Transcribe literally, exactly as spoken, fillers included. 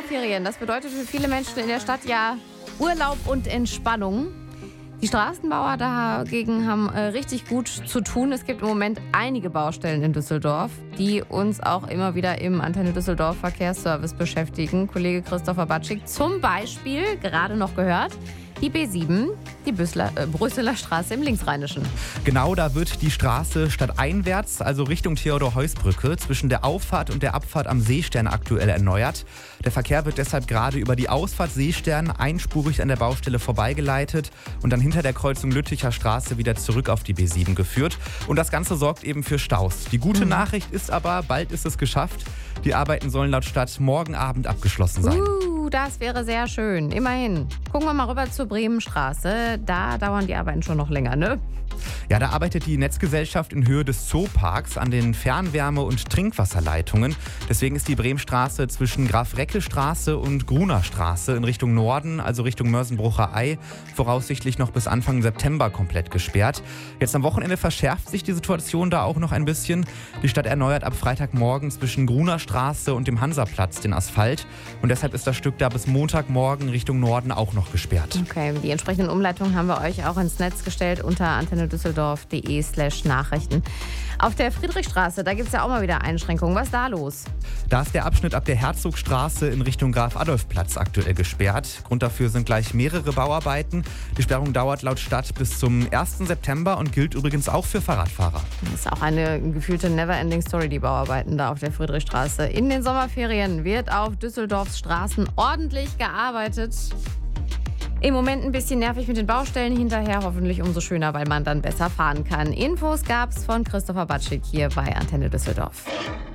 Sommerferien. Das bedeutet für viele Menschen in der Stadt ja Urlaub und Entspannung. Die Straßenbauer dagegen haben äh, richtig gut zu tun. Es gibt im Moment einige Baustellen in Düsseldorf, die uns auch immer wieder im Antenne Düsseldorf Verkehrsservice beschäftigen. Kollege Christopher Batschik zum Beispiel, gerade noch gehört, die B sieben, die Büsseler, äh, Brüsseler Straße im Linksrheinischen. Genau, da wird die Straße stadteinwärts, also Richtung Theodor-Heuss-Brücke, zwischen der Auffahrt und der Abfahrt am Seestern aktuell erneuert. Der Verkehr wird deshalb gerade über die Ausfahrt Seestern einspurig an der Baustelle vorbeigeleitet und dann hinter der Kreuzung Lütticher Straße wieder zurück auf die B sieben geführt. Und das Ganze sorgt eben für Staus. Die gute mhm. Nachricht ist aber, bald ist es geschafft. Die Arbeiten sollen laut Stadt morgen Abend abgeschlossen sein. Uh, das wäre sehr schön. Immerhin. Gucken wir mal rüber zur Bremenstraße. Da dauern die Arbeiten schon noch länger, ne? Ja, da arbeitet die Netzgesellschaft in Höhe des Zooparks an den Fernwärme- und Trinkwasserleitungen. Deswegen ist die Bremenstraße zwischen Graf-Reckel-Straße und Gruner Straße in Richtung Norden, also Richtung Mörsenbrucher Ei, voraussichtlich noch bis Anfang September komplett gesperrt. Jetzt am Wochenende verschärft sich die Situation da auch noch ein bisschen. Die Stadt erneuert ab Freitagmorgen zwischen Gruner Straße und dem Hansaplatz den Asphalt. Und deshalb ist das Stück da bis Montagmorgen Richtung Norden auch noch gesperrt. Okay, die entsprechenden Umleitungen haben wir euch auch ins Netz gestellt unter antennedüsseldorf.de slash Nachrichten. Auf der Friedrichstraße, da gibt es ja auch mal wieder Einschränkungen. Was ist da los? Da ist der Abschnitt ab der Herzogstraße in Richtung Graf-Adolf-Platz aktuell gesperrt. Grund dafür sind gleich mehrere Bauarbeiten. Die Sperrung dauert laut Stadt bis zum ersten September und gilt übrigens auch für Fahrradfahrer. Das ist auch eine gefühlte Never-Ending-Story, die Bauarbeiten da auf der Friedrichstraße. In den Sommerferien wird auf Düsseldorfs Straßen ordentlich gearbeitet. Im Moment ein bisschen nervig mit den Baustellen, hinterher hoffentlich umso schöner, weil man dann besser fahren kann. Infos gab's von Christopher Batschik hier bei Antenne Düsseldorf.